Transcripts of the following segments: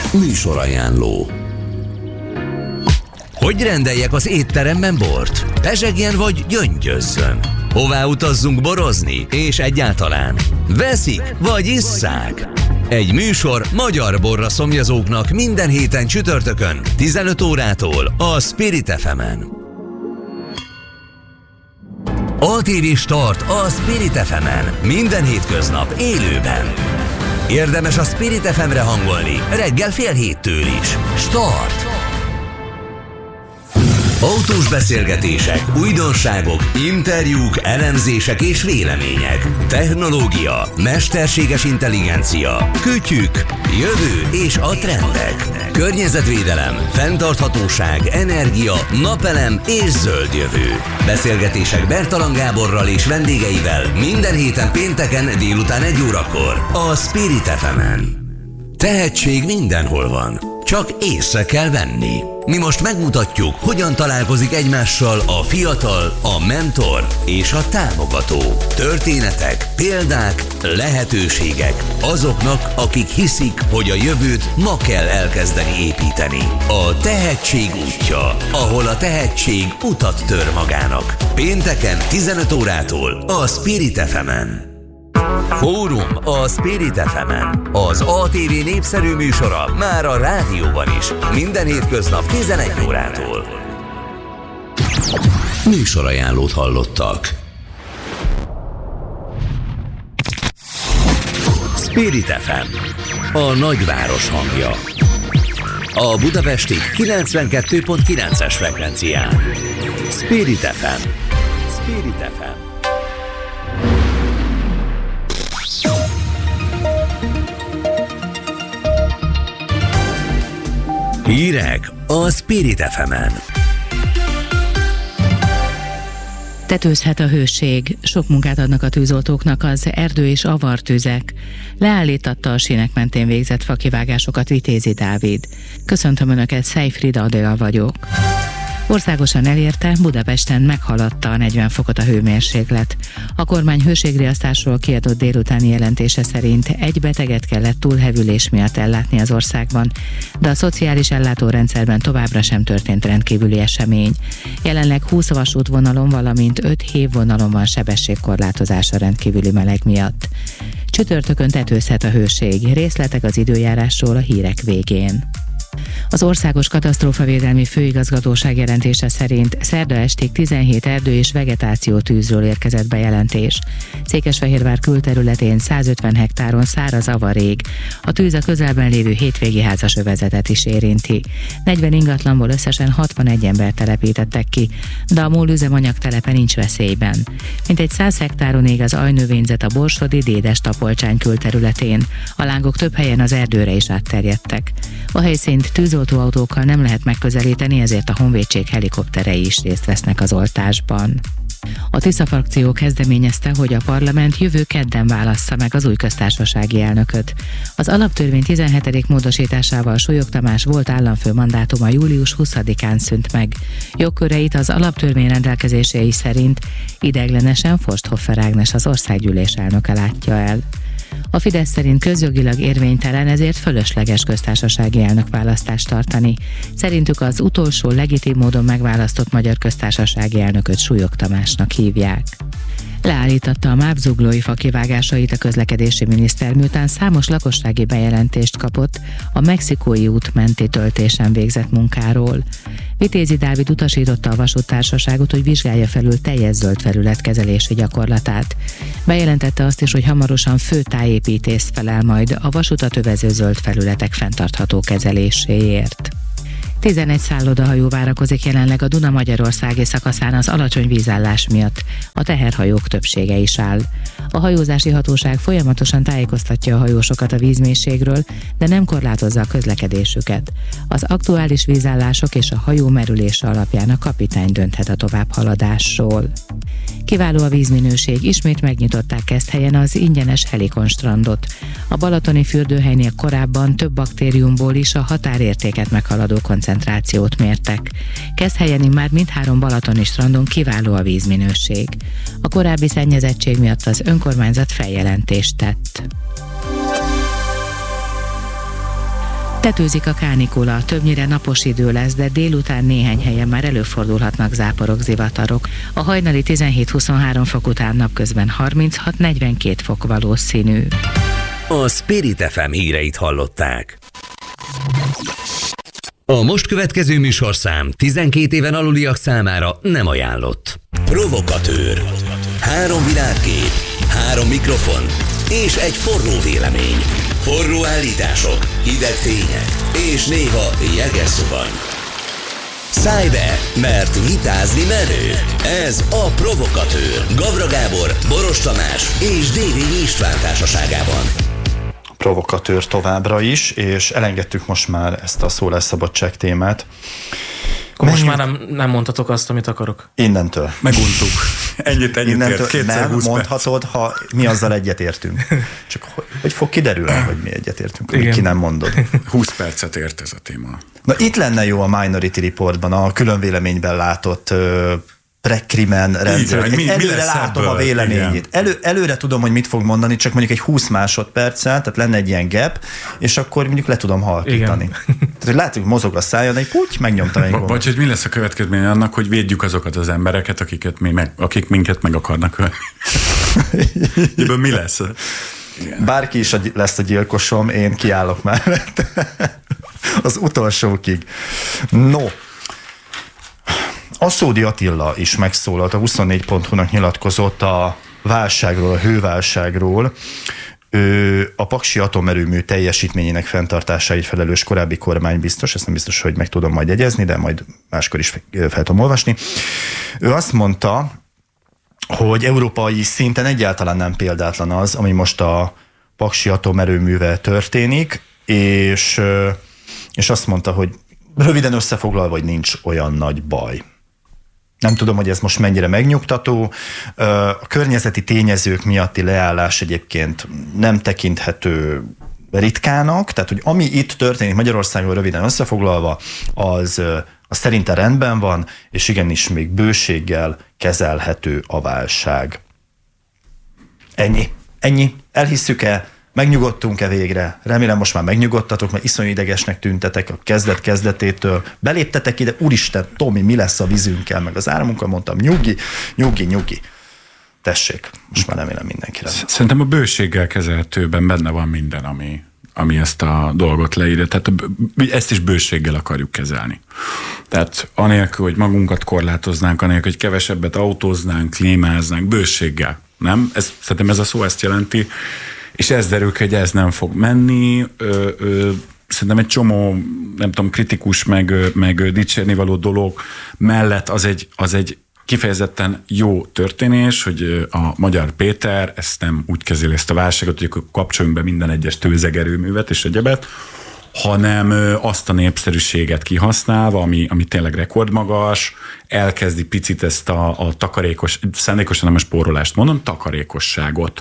Műsorajánló. Hogy rendeljek az étteremben bort? Pezsegjen vagy gyöngyözzön? Hová utazzunk borozni? És egyáltalán veszik vagy isszák? Egy műsor magyar borra szomjazóknak minden héten csütörtökön 15 órától a Spirit FM-en. ATV Start a Spirit FM-en minden hétköznap élőben. Érdemes a Spirit FM-re hangolni reggel 6:30 is. Start! Autós beszélgetések, újdonságok, interjúk, elemzések és vélemények. Technológia, mesterséges intelligencia, kütyük, jövő és a trendek. Környezetvédelem, fenntarthatóság, energia, napelem és zöld jövő. Beszélgetések Bertalan Gáborral és vendégeivel minden héten pénteken délután 1 órakor a Spirit FM-en. Tehetség mindenhol van, csak észre kell venni. Mi most megmutatjuk, hogyan találkozik egymással a fiatal, a mentor és a támogató. Történetek, példák, lehetőségek azoknak, akik hiszik, hogy a jövőt ma kell elkezdeni építeni. A tehetség útja, ahol a tehetség utat tör magának. Pénteken 15 órától a Spirit FM-en. Fórum a Spirit FM-en. Az ATV népszerű műsora már a rádióban is. Minden hétköznap 11 órától. Műsorajánlót hallottak. Spirit FM, a nagyváros hangja. A budapesti 92.9-es frekvencián. Spirit FM. Spirit FM. Hírek a Spirit FM-en. Tetőzhet a hőség, sok munkát adnak a tűzoltóknak az erdő- és avartüzek. Leállítatta a sínek mentén végzett fakivágásokat Vitézi Dávid. Köszöntöm Önöket, Szejfrida Adél vagyok. Országosan elérte, Budapesten meghaladta a 40 fokot a hőmérséklet. A kormány hőségriasztásról kiadott délutáni jelentése szerint egy beteget kellett túlhevülés miatt ellátni az országban, de a szociális ellátórendszerben továbbra sem történt rendkívüli esemény. Jelenleg 20 vasútvonalon, valamint 5 hévvonalon van sebességkorlátozás a rendkívüli meleg miatt. Csütörtökön tetőzhet a hőség, részletek az időjárásról a hírek végén. Az Országos Katasztrófavédelmi Főigazgatóság jelentése szerint szerda estig 17 erdő- és vegetációtűzről érkezett bejelentés. Székesfehérvár külterületén 150 hektáron száraz avar ég. A tűz a közelben lévő hétvégi házasövezetet is érinti. 40 ingatlanból összesen 61 embert telepítettek ki, de a MOL üzemanyagtelepe nincs veszélyben. Mintegy 100 hektáron ég az ajnövényzet a borsodi Dédes-Tapolcsány külterületén. A lángok több helyen az erdőre is átterjedtek. A helyszínt tűzoltóautókkal nem lehet megközelíteni, ezért a honvédség helikopterei is részt vesznek az oltásban. A Tisza frakció kezdeményezte, hogy a parlament jövő kedden válassza meg az új köztársasági elnököt. Az alaptörvény 17. módosításával Súlyog Tamás volt államfő mandátuma július 20-án szűnt meg. Jogköreit az alaptörvény rendelkezései szerint ideiglenesen Forsthoffer Ágnes, az országgyűlés elnöke látja el. A Fidesz szerint közjogilag érvénytelen, ezért fölösleges köztársasági elnökválasztást tartani. Szerintük az utolsó legitim módon megválasztott magyar köztársasági elnököt Súlyog Tamásnak hívják. Leállítatta a MÁV zuglói fakivágásait a közlekedési miniszter, miután számos lakossági bejelentést kapott a Mexikói út menti töltésen végzett munkáról. Vitézi Dávid utasította a vasúttársaságot, hogy vizsgálja felül teljes zöld felület kezelési gyakorlatát. Bejelentette azt is, hogy hamarosan főtájépítész felel majd a vasutat övező zöld felületek fenntartható kezeléséért. 11 szállodahajó várakozik jelenleg a Duna-Magyarországi szakaszán az alacsony vízállás miatt. A teherhajók többsége is áll. A hajózási hatóság folyamatosan tájékoztatja a hajósokat a vízmélységről, de nem korlátozza a közlekedésüket. Az aktuális vízállások és a hajó merülése alapján a kapitány dönthet a továbbhaladásról. Kiváló a vízminőség, ismét megnyitották Keszthelyen az ingyenes Helikon strandot. A balatoni fürdőhelynél korábban több baktériumból is a határértéket meghaladó koncentrációt mértek. Keszthelyen immár mindhárom balatoni strandon kiváló a vízminőség. A korábbi szennyezettség miatt az önkormányzat feljelentést tett. Tetőzik a kánikula, többnyire napos idő lesz, de délután néhány helyen már előfordulhatnak záporok, zivatarok. A hajnali 17-23 fok után napközben 36-42 fok valószínű. A Spirit FM híreit hallották. A most következő műsorszám 12 éven aluliak számára nem ajánlott. Provokatőr. 3 világkép, 3 mikrofon és egy forró vélemény. Forró állítások, hideg tények és néha jeges szuvany. Szállj be, mert vitázni menő. Ez a Provokatőr. Gavra Gábor, Boros Tamás és Dévényi István társaságában. Provokatőr továbbra is, és elengedtük most már ezt a szólásszabadság témát. Most már nem mondhatok azt, amit akarok. Innentől. Meguntuk. Ennyit ért. Nem mondhatod, ha mi azzal egyetértünk. Csak hogy fog kiderülni, hogy mi egyetértünk, hogy ki nem mondod. 20 percet ért ez a téma. Na itt lenne jó a Minority Reportban, a különvéleményben látott prekrimen rendszer. Előre látom a véleményét. Előre tudom, hogy mit fog mondani, csak mondjuk egy 20 másodperccel, tehát lenne egy ilyen gap, és akkor mondjuk le tudom halkítani. Tehát, hogy látjuk, mozog a szájon, egy puty, megnyomtam egy gombot. Vagy hogy mi lesz a következménye annak, hogy védjük azokat az embereket, akik minket meg akarnak ölni. Ebből mi lesz? Bárki is lesz a gyilkosom, én kiállok mellett. Az utolsókig. No. Aszódi Attila is megszólalt, a 24.hu-nak nyilatkozott a válságról, a hőválságról. Ő a paksi atomerőmű teljesítményének fenntartásáért felelős korábbi kormánybiztos, ezt nem biztos, hogy meg tudom majd jegyezni, de majd máskor is fel tudom olvasni. Ő azt mondta, hogy európai szinten egyáltalán nem példátlan az, ami most a paksi atomerőművel történik, és azt mondta, hogy röviden összefoglalva, hogy nincs olyan nagy baj. Nem tudom, hogy ez most mennyire megnyugtató. A környezeti tényezők miatti leállás egyébként nem tekinthető ritkának, tehát hogy ami itt történik Magyarországon röviden összefoglalva, az szerintem rendben van, és igenis még bőséggel kezelhető a válság. Ennyi. Elhisszük-e? Megnyugodtunk-e végre? Remélem most már megnyugodtatok, mert iszonyú idegesnek tüntetek a kezdetétől. Beléptetek ide, úristen, Tomi, mi lesz a vízünkkel, meg az áramunkkal, mondtam, nyugi. Tessék, most már remélem mindenkire. Szerintem a bőséggel kezelhetőben benne van minden, ami ezt a dolgot leírja. Tehát ezt is bőséggel akarjuk kezelni. Tehát anélkül, hogy magunkat korlátoznánk, anélkül, hogy kevesebbet autóznánk, klímáznánk, bőséggel. Nem? Szerintem ez a szó ezt jelenti. És ez derül ki, hogy ez nem fog menni. Szerintem egy csomó, nem tudom, kritikus, meg dicsérnivaló dolog mellett az egy kifejezetten jó történés, hogy a Magyar Péter ezt nem úgy kezeli ezt a válságot, hogy kapcsoljunk be minden egyes tőzegerőművet és egyebet, hanem azt a népszerűséget kihasználva, ami tényleg rekordmagas, elkezdi picit ezt a takarékos, szándékosan nem a spórolást mondom, takarékosságot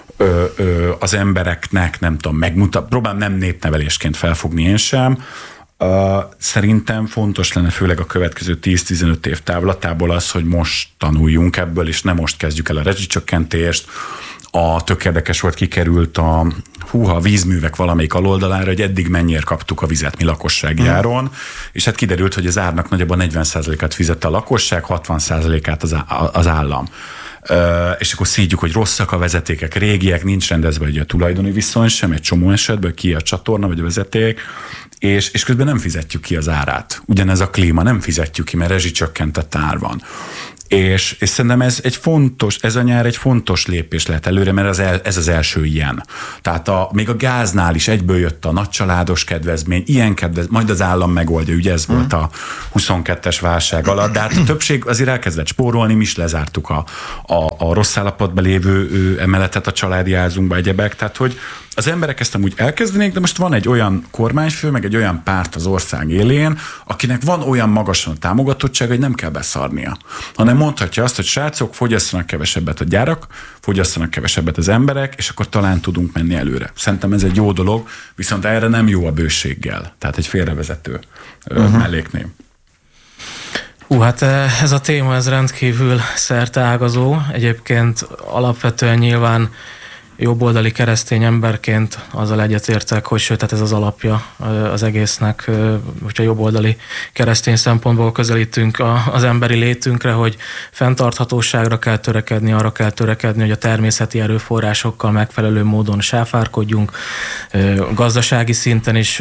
az embereknek, nem tudom, próbálom nem népnevelésként felfogni én sem. Szerintem fontos lenne főleg a következő 10-15 év távlatából az, hogy most tanuljunk ebből, és nem most kezdjük el a rezsicsökkentést. Tök érdekes volt, kikerült a vízművek valamelyik aloldalára, hogy eddig mennyire kaptuk a vizet mi lakossági áron, és hát kiderült, hogy az árnak nagyjából 40%-át fizette a lakosság, 60%-át az állam. És akkor szídjuk, hogy rosszak a vezetékek, régiek, nincs rendezve ugye a tulajdoni viszony sem, egy csomó esetben, ki a csatorna vagy a vezeték, és közben nem fizetjük ki az árát. Ugyanez a klíma, nem fizetjük ki, mert rezsicsökkentett ár van. És szerintem ez a nyár egy fontos lépés lehet előre, mert ez az első ilyen. Tehát még a gáznál is egyből jött a nagycsaládos kedvezmény, ilyen majd az állam megoldja, ugye ez volt a 22-es válság alatt, de hát a többség azért elkezdett spórolni, mi is lezártuk a rossz állapotban lévő emeletet a családi házunkba, egyebek, tehát hogy az emberek ezt amúgy elkezdenék, de most van egy olyan kormányfő, meg egy olyan párt az ország élén, akinek van olyan magasan a támogatottság, hogy nem kell beszarnia. Hanem mondhatja azt, hogy srácok, fogyasszanak kevesebbet a gyárak, fogyasszanak kevesebbet az emberek, és akkor talán tudunk menni előre. Szerintem ez egy jó dolog, viszont erre nem jó a bőséggel. Tehát egy félrevezető melléknév. Hát ez a téma, ez rendkívül szerteágazó. Egyébként alapvetően nyilván jobboldali keresztény emberként azzal egyetértek, hogy sőt, tehát ez az alapja az egésznek, hogyha jobboldali keresztény szempontból közelítünk az emberi létünkre, hogy fenntarthatóságra kell törekedni, arra kell törekedni, hogy a természeti erőforrásokkal megfelelő módon sáfárkodjunk, gazdasági szinten is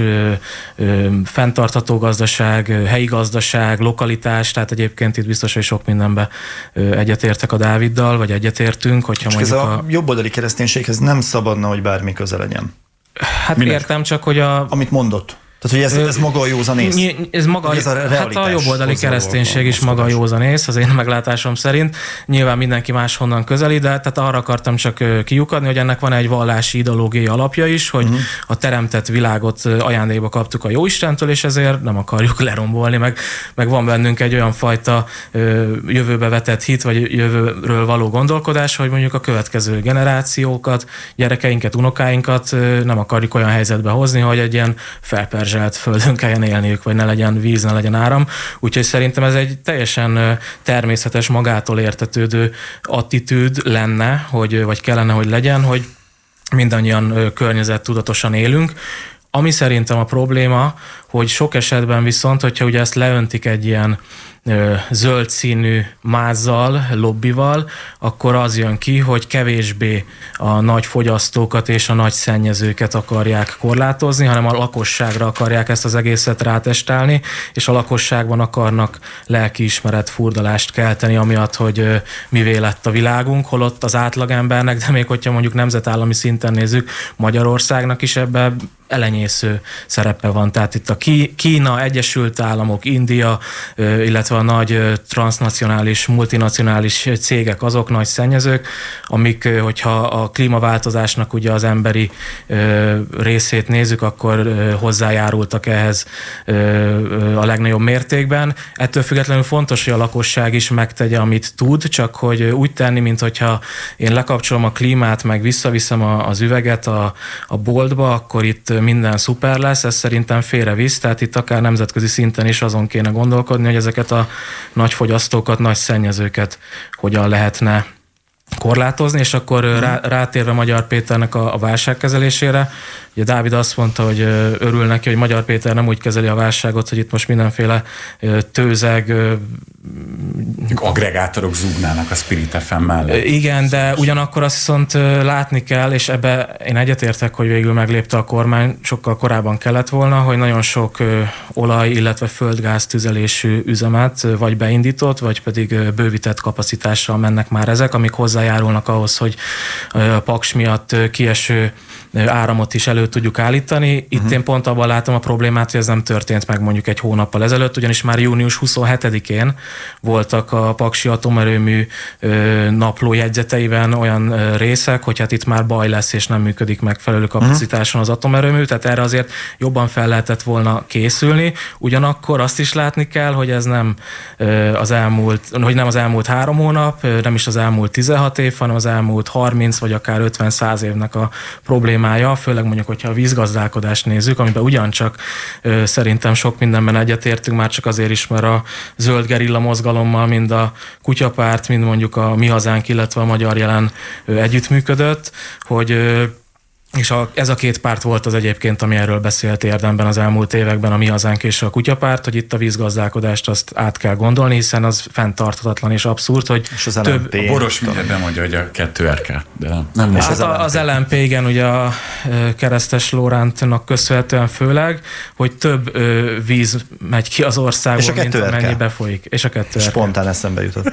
fenntartható gazdaság, helyi gazdaság, lokalitás, tehát egyébként itt biztos, hogy sok mindenben egyetértek a Dáviddal, vagy egyetértünk, hogyha és mondjuk ez a jobboldali kereszténységhez nem szabadna, hogy bármi köze legyen. Hát minek? Értem, csak hogy amit mondott. Tehát, hogy ez maga a józanész? Ez maga, hát a jobboldali kereszténység is maga a józanész, az én meglátásom szerint. Nyilván mindenki máshonnan közeli, de tehát arra akartam csak kiukadni, hogy ennek van egy vallási ideológiai alapja is, hogy a teremtett világot ajándékba kaptuk a Jóistentől, és ezért nem akarjuk lerombolni, meg van bennünk egy olyan fajta jövőbe vetett hit, vagy jövőről való gondolkodás, hogy mondjuk a következő generációkat, gyerekeinket, unokáinkat nem akarjuk olyan helyzetbe hozni, hogy egy ilyen felperzselt földön kelljen élniük, vagy ne legyen víz, ne legyen áram. Úgyhogy szerintem ez egy teljesen természetes, magától értetődő attitűd lenne, vagy kellene, hogy legyen, hogy mindannyian környezettudatosan élünk. Ami szerintem a probléma, hogy sok esetben viszont, hogyha ugye ezt leöntik egy ilyen zöld színű mázzal, lobbival, akkor az jön ki, hogy kevésbé a nagy fogyasztókat és a nagy szennyezőket akarják korlátozni, hanem a lakosságra akarják ezt az egészet rátestálni, és a lakosságban akarnak lelkiismeret furdalást kelteni, amiatt, hogy mivé lett a világunk, holott az átlagembernek, de még hogyha mondjuk nemzetállami szinten nézzük, Magyarországnak is ebben elenyésző szerepe van. Tehát itt a Kína, Egyesült Államok, India, illetve a nagy transnacionális, multinacionális cégek, azok nagy szennyezők, amik, hogyha a klímaváltozásnak ugye az emberi részét nézzük, akkor hozzájárultak ehhez a legnagyobb mértékben. Ettől függetlenül fontos, hogy a lakosság is megtegye, amit tud, csak hogy úgy tenni, mint hogyha én lekapcsolom a klímát, meg visszaviszem az üveget a boltba, akkor itt minden szuper lesz, ez szerintem félrevisz, tehát itt akár nemzetközi szinten is azon kéne gondolkodni, hogy ezeket a nagy fogyasztókat, nagy szennyezőket hogyan lehetne korlátozni, és akkor rátérve Magyar Péternek a válságkezelésére, ugye Dávid azt mondta, hogy örül neki, hogy Magyar Péter nem úgy kezeli a válságot, hogy itt most mindenféle tőzeg... Agregátorok zúgnának a Spirit FM mellett. Igen, de ugyanakkor azt viszont látni kell, és ebbe én egyetértek, hogy végül meglépte a kormány, sokkal korábban kellett volna, hogy nagyon sok olaj, illetve földgáz tüzelésű üzemet vagy beindított, vagy pedig bővített kapacitással mennek már ezek, amik hozzájárulnak ahhoz, hogy a Paks miatt kieső áramot is elő tudjuk állítani. Itt én pont abban látom a problémát, hogy ez nem történt meg mondjuk egy hónappal ezelőtt, ugyanis már június 27-én voltak a paksi atomerőmű naplójegyzeteiben olyan részek, hogy hát itt már baj lesz, és nem működik megfelelő kapacitáson az atomerőmű, tehát erre azért jobban fel lehetett volna készülni. Ugyanakkor azt is látni kell, hogy ez nem az elmúlt 3 hónap, nem is az elmúlt 16 év, hanem az elmúlt 30 vagy akár 50-100 évnek a problémája, főleg mondjuk, hogyha a vízgazdálkodást nézzük, amiben ugyancsak szerintem sok mindenben egyetértünk, már csak azért is, mert a zöld gerilla mozgalommal mind a Kutyapárt, mind mondjuk a Mi Hazánk, illetve a Magyar Jelen együttműködött, hogy és ez a két párt volt az egyébként, ami erről beszélt érdemben az elmúlt években, a Mi Hazánk és a Kutyapárt, hogy itt a vízgazdálkodást azt át kell gondolni, hiszen az fenntarthatatlan és abszurd, hogy és az több... A Boros mindjárt bemondja, hogy a 2RK, de nem hát az LMP, igen, ugye a Keresztes Lórántnak köszönhetően főleg, hogy több víz megy ki az országból, mint amennyi befolyik. És a 2RK. Spontán eszembe jutott.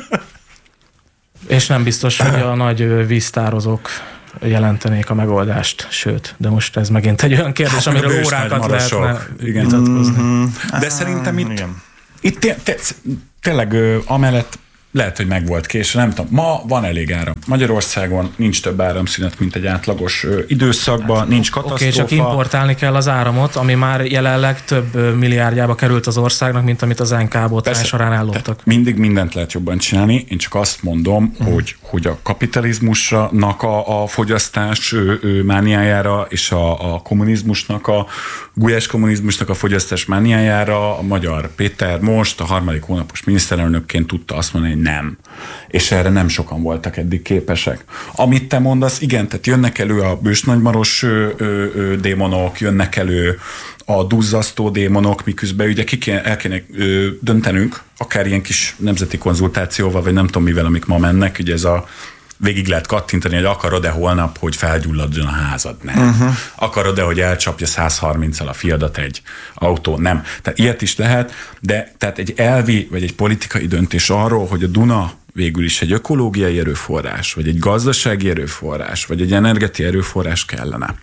És nem biztos, hogy a nagy víztározók jelentenék a megoldást, sőt, de most ez megint egy olyan kérdés, amiről órákat lehetne vitatkozni. De szerintem itt tényleg amellett lehet, hogy meg volt késő, nem tudom. Ma van elég áram. Magyarországon nincs több áramszünet, mint egy átlagos időszakban, nincs katasztrófa. Oké, csak importálni kell az áramot, ami már jelenleg több milliárdjába került az országnak, mint amit az NK-botrány során elloptak. Mindig mindent lehet jobban csinálni. Én csak azt mondom, hogy a kapitalizmusnak a fogyasztás mániájára és a kommunizmusnak, a gulyás kommunizmusnak a fogyasztás mániájára a Magyar Péter most a 3. hónapos miniszterelnökként tudta azt mondani, hogy nem. És erre nem sokan voltak eddig képesek. Amit te mondasz, igen, tehát jönnek elő a bősnagymaros démonok, jönnek elő a duzzasztó démonok, miközben ugye el kéne döntenünk, akár ilyen kis nemzeti konzultációval, vagy nem tudom mivel, amik ma mennek, ugye ez a végig lehet kattintani, hogy akarod-e holnap, hogy felgyulladjon a házad? Nem. Akarod-e, hogy elcsapja 130-al a fiadat egy autó? Nem. Tehát ilyet is lehet, de tehát egy elvi, vagy egy politikai döntés arról, hogy a Duna végül is egy ökológiai erőforrás, vagy egy gazdasági erőforrás, vagy egy energetikai erőforrás kellene.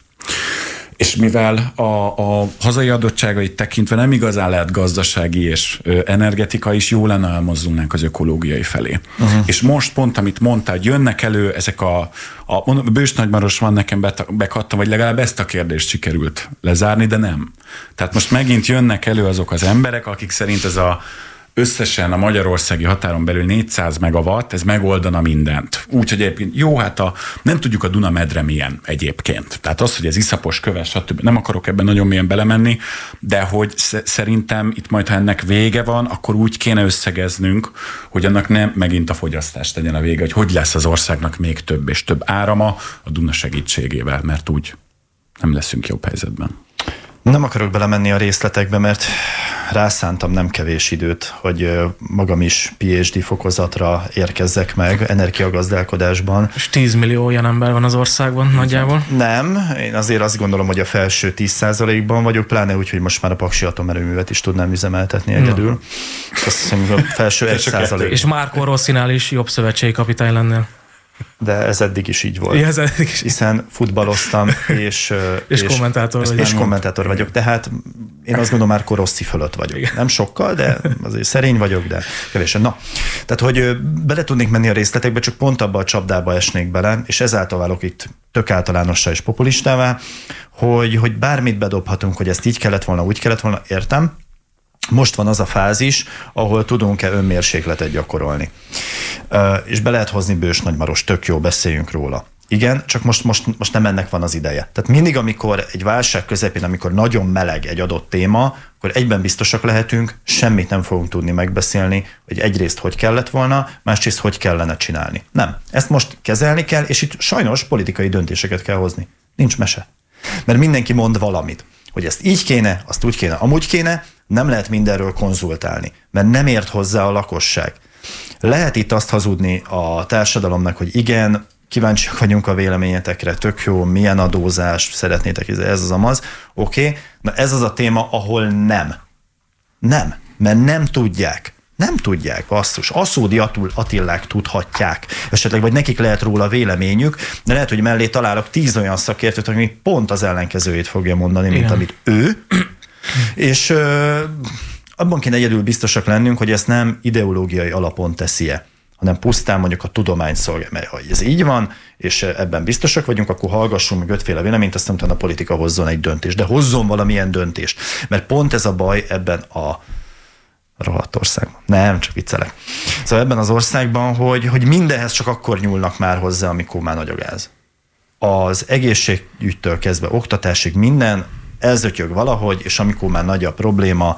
És mivel a hazai adottságait tekintve nem igazán lehet gazdasági és energetika is, jó lenne elmozdulnánk az ökológiai felé. És most pont, amit mondtál, jönnek elő ezek a bősnagymaros van nekem bekattam, vagy legalább ezt a kérdést sikerült lezárni, de nem. Tehát most megint jönnek elő azok az emberek, akik szerint ez összesen a magyarországi határon belül 400 megawatt, ez megoldana mindent. Úgyhogy egyébként jó, hát nem tudjuk a Duna medre milyen egyébként. Tehát az, hogy ez iszapos, köves, stb. Nem akarok ebben nagyon mélyen belemenni, de hogy szerintem itt majd, ha ennek vége van, akkor úgy kéne összegeznünk, hogy annak nem megint a fogyasztást legyen a vége, hogy lesz az országnak még több és több árama a Duna segítségével, mert úgy nem leszünk jobb helyzetben. Nem akarok belemenni a részletekbe, mert rászántam nem kevés időt, hogy magam is PhD fokozatra érkezzek meg energiagazdálkodásban. És 10 millió olyan ember van az országban nagyjából? Nem, én azért azt gondolom, hogy a felső 10%-ban vagyok, pláne úgy, hogy most már a Paksi atomerőművet is tudnám üzemeltetni egyedül. Azt hiszem, a felső 1%. És Marco Rossinál is jobb szövetségi kapitány lennél. De ez eddig is így volt. Ja, ez eddig is. Hiszen futballoztam, és kommentátor vagyok. Tehát én azt gondolom, Marco Rossi fölött vagyok. Igen. Nem sokkal, de azért szerény vagyok, de kevésen. Na, tehát, hogy bele tudnék menni a részletekbe, csak pont abba a csapdába esnék bele, és ezáltal válok itt tök általánossá és populistává, hogy bármit bedobhatunk, hogy ezt így kellett volna, úgy kellett volna, értem. Most van az a fázis, ahol tudunk-e önmérsékletet gyakorolni. És be lehet hozni bősnagymaros, tök jó, beszéljünk róla. Igen, csak most nem ennek van az ideje. Tehát mindig, amikor egy válság közepén, amikor nagyon meleg egy adott téma, akkor egyben biztosak lehetünk, semmit nem fogunk tudni megbeszélni, hogy egyrészt hogy kellett volna, másrészt hogy kellene csinálni. Nem. Ezt most kezelni kell, és itt sajnos politikai döntéseket kell hozni. Nincs mese. Mert mindenki mond valamit, hogy ezt így kéne, azt úgy kéne, amúgy kéne, nem lehet mindenről konzultálni, mert nem ért hozzá a lakosság. Lehet itt azt hazudni a társadalomnak, hogy igen, kíváncsiak vagyunk a véleményetekre, tök jó, milyen adózás, szeretnétek, ez az amaz, oké. Na ez az a téma, ahol nem. Nem, mert nem tudják. Nem tudják, basszus. Aszódi Attillák tudhatják. Esetleg, vagy nekik lehet róla véleményük, de lehet, hogy mellé találok 10 olyan szakértőt, ami pont az ellenkezőjét fogja mondani, mint amit ő. És abban kéne egyedül biztosak lennünk, hogy ezt nem ideológiai alapon teszi-e, hanem pusztán mondjuk a tudomány szolgálja, mert ha ez így van, és ebben biztosak vagyunk, akkor hallgassunk meg 5 véleményt, aztán utána a politika hozzon egy döntést, de hozzon valamilyen döntést. Mert pont ez a baj ebben a rohadt országban. Nem, csak viccelek. Szóval ebben az országban, hogy mindenhez csak akkor nyúlnak már hozzá, amikor már nagy a gáz. Az egészségügytől kezdve oktatásig minden elzötyög valahogy, és amikor már nagy a probléma,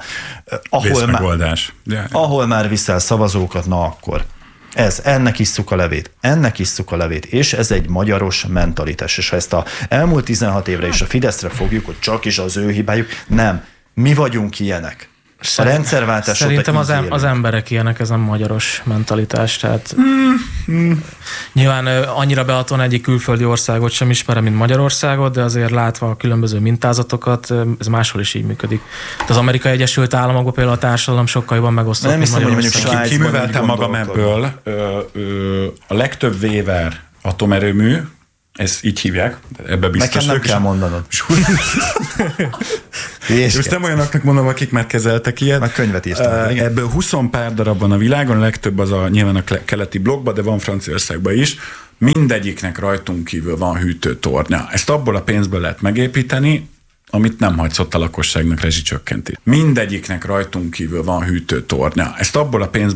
ahol már viszel szavazókat, na akkor. Ennek isszuk a levét, és ez egy magyaros mentalitás. És ha ezt a elmúlt 16 évre és a Fideszre fogjuk, hogy csak is az ő hibájuk, nem. Mi vagyunk ilyenek. A rendszerváltás szerintem az emberek ilyenek, ez a magyaros mentalitás, tehát nyilván annyira beaton egyik külföldi országot sem ismerem, mint Magyarországot, de azért látva a különböző mintázatokat, ez máshol is így működik. Az Amerikai Egyesült Államokban például a társadalom sokkal jobban megosztott, mint Magyarország. Kiműveltem magam ebből, a legtöbb Wever atomerőmű, ezt így hívják, ebbe biztos. Nekem nem kell mondanod. És most nem olyanoknak mondom, akik már kezeltek ilyet. Már könyvet írtam. Ebből 20 pár darab van a világon, a legtöbb az nyilván a keleti blokkban, de van Franciaországban is. Mindegyiknek rajtunk kívül van hűtőtornya. Ezt abból a pénzből lehet megépíteni, amit nem hagysz ott a lakosságnak rezsicsökkenti. Mindegyiknek rajtunk kívül van hűtőtornya. Ezt abból a pénzből